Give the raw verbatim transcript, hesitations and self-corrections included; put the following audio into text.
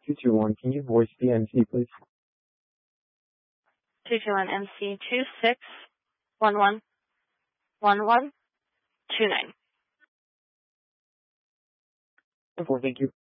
two two one. Can you voice the M C, please? two two one M C two six one one one one two nine. Four, thank you.